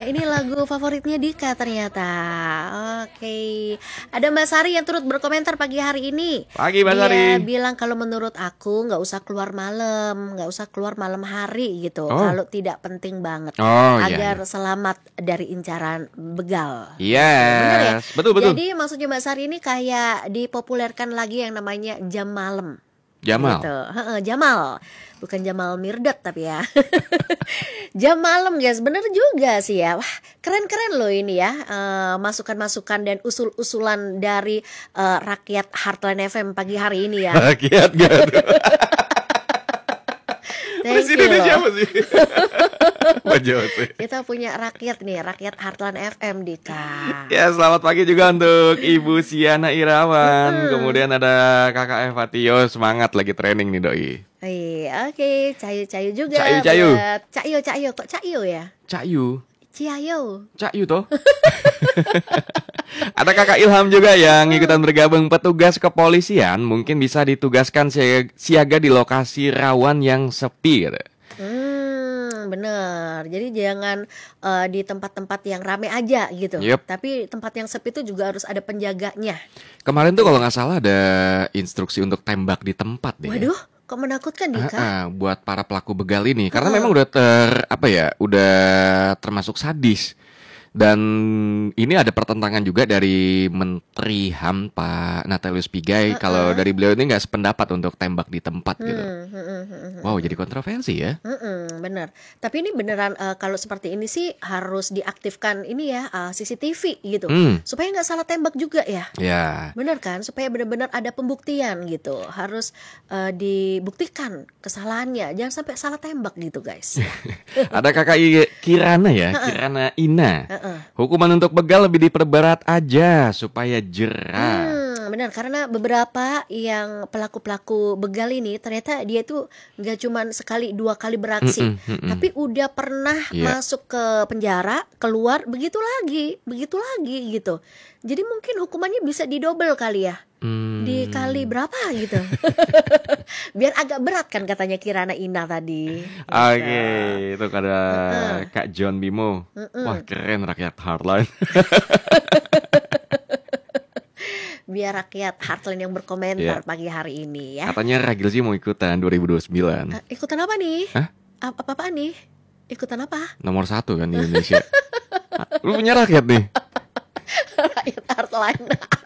ini lagu favoritnya Dika ternyata. Oke. Ada Mbak Sari yang turut berkomentar pagi hari ini. Pagi Mbak Sari. Dia bilang kalau menurut aku nggak usah keluar malam, nggak usah keluar malam hari gitu. Kalau tidak penting banget. Agar selamat dari incaran begal. Bener ya? Betul. Jadi maksudnya Mbak Sari ini kayak dipopulerkan lagi yang namanya jam malam. Jamal. Gitu. Jamal. Bukan Jamal Mirdad tapi ya. Jam malam guys, bener juga sih ya. Wah, keren-keren loh ini ya. Masukan-masukan dan usul-usulan dari rakyat Heartline FM pagi hari ini ya. Rakyat gak tuh? Presidennya siapa sih? Pak Jose. Kita punya rakyat nih, rakyat Heartline FM Dika. Ya, selamat pagi juga untuk Ibu Siana Irawan. Kemudian ada Kakak Eva Tio, semangat lagi training nih doi. Oke, Cayu juga. Cayu. Cakyo, kok Cakyo ya? Cakyu. Ciayo. Cakyu toh. Ada Kakak Ilham juga yang ikutan bergabung. Petugas kepolisian mungkin bisa ditugaskan siaga di lokasi rawan yang sepi gitu. Bener. Jadi jangan di tempat-tempat yang rame aja gitu. Tapi tempat yang sepi itu juga harus ada penjaganya. Kemarin tuh kalau nggak salah ada instruksi untuk tembak di tempat deh. Waduh, kok menakutkan Dika? Buat para pelaku begal ini, karena memang udah udah termasuk sadis. Dan ini ada pertentangan juga dari Menteri HAM Pak Natalius Pigai. Kalau dari beliau ini nggak sependapat untuk tembak di tempat gitu. Wow, jadi kontroversi ya. Bener. Tapi ini beneran kalau seperti ini sih harus diaktifkan ini ya CCTV gitu, supaya nggak salah tembak juga ya. Ya. Bener kan? Supaya benar-benar ada pembuktian gitu. Harus dibuktikan kesalahannya. Jangan sampai salah tembak gitu guys. Ada Kakak Kirana ya, Kirana Ina. Hukuman untuk begal lebih diperberat aja supaya jerah. Benar, karena beberapa yang pelaku-pelaku begal ini ternyata dia tuh nggak cuma sekali dua kali beraksi, tapi udah pernah masuk ke penjara, keluar begitu lagi gitu. Jadi mungkin hukumannya bisa didobel kali ya. Dikali berapa gitu. Biar agak berat kan katanya Kirana Ina tadi. Oke, itu ada Kak John Bimo. Wah, keren rakyat Heartline. Biar rakyat Heartline yang berkomentar pagi hari ini ya. Katanya Ragil sih mau ikutan 2029. Ikutan apa nih? Apa-apaan nih? Ikutan apa? Nomor 1 kan di Indonesia. Lu punya rakyat nih. Rakyat Heartline.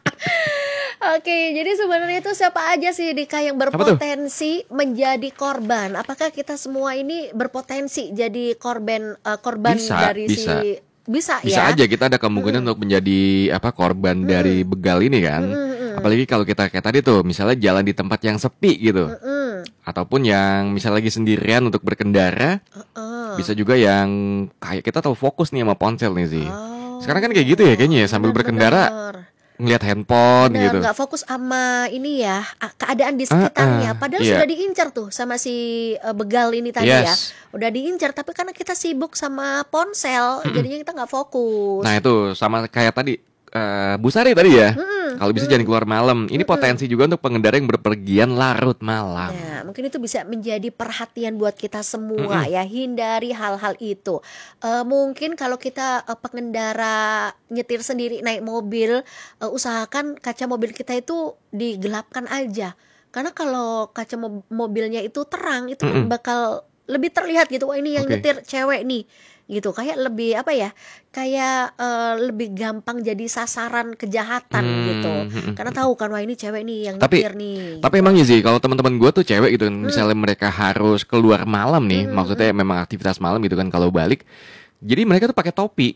Oke, jadi sebenarnya itu siapa aja sih Dika yang berpotensi menjadi korban? Apakah kita semua ini berpotensi jadi korban dari Bisa aja kita ada kemungkinan untuk menjadi korban dari begal ini kan. Apalagi kalau kita kayak tadi tuh misalnya jalan di tempat yang sepi gitu. Ataupun yang misalnya lagi sendirian untuk berkendara. Bisa juga yang kayak kita tahu fokus nih sama ponsel nih sih. Sekarang kan kayak gitu ya kayaknya ya, sambil berkendara ngeliat handphone gitu. Nggak fokus sama ini ya, keadaan di sekitarnya. Padahal sudah diincar tuh sama si begal ini tadi ya. Udah diincar, tapi karena kita sibuk sama ponsel, jadinya kita nggak fokus. Nah itu sama kayak tadi Bu Sari tadi ya. Kalau bisa jangan keluar malam. Ini potensi juga untuk pengendara yang berpergian larut malam. Nah, mungkin itu bisa menjadi perhatian buat kita semua ya. Hindari hal-hal itu. Mungkin kalau kita pengendara nyetir sendiri naik mobil, usahakan kaca mobil kita itu digelapkan aja. Karena kalau kaca mobilnya itu terang, itu bakal lebih terlihat gitu. Wah, ini yang nyetir cewek nih. Gitu, kayak lebih kayak lebih gampang jadi sasaran kejahatan gitu. Karena tahu kan, wah ini cewek nih yang nyetir nih. Tapi emangnya sih kalau teman-teman gue tuh cewek gitu, misalnya mereka harus keluar malam nih, maksudnya memang aktivitas malam gitu kan kalau balik, jadi mereka tuh pakai topi.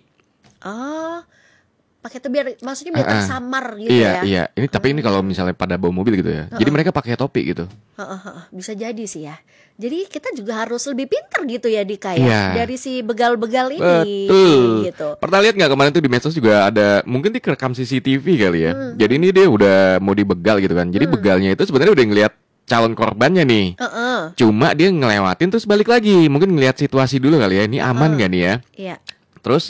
Pakai itu biar tersamar gitu ya. Iya. Ini kalau misalnya pada bawa mobil gitu ya. Jadi mereka pakai topi gitu. Bisa jadi sih ya. Jadi kita juga harus lebih pintar gitu ya Dika ya. Dari si begal-begal ini. Betul. Gitu. Pernah lihat nggak kemarin tuh di medsos juga ada, mungkin direkam CCTV kali ya. Jadi ini dia udah mau dibegal gitu kan. Jadi begalnya itu sebenarnya udah ngelihat calon korbannya nih. Cuma dia ngelewatin terus balik lagi. Mungkin ngelihat situasi dulu kali ya. Ini aman nggak nih ya? Iya. Terus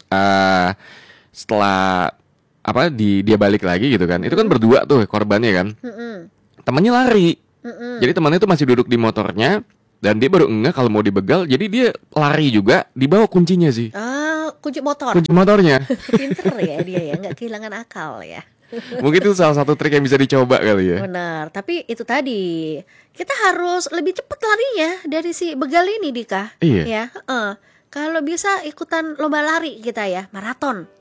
setelah dia balik lagi gitu kan. Itu kan berdua tuh korbannya kan. Temannya lari. Jadi temannya tuh masih duduk di motornya dan dia baru ngeh kalau mau dibegal. Jadi dia lari juga, dibawa kuncinya sih. kunci motor. Kunci motornya. Pinter ya dia ya, nggak kehilangan akal ya. Mungkin itu salah satu trik yang bisa dicoba kali ya. Benar, tapi itu tadi kita harus lebih cepat larinya dari si begal ini, Dika. Iya. Ya, kalau bisa ikutan lomba lari kita ya, maraton.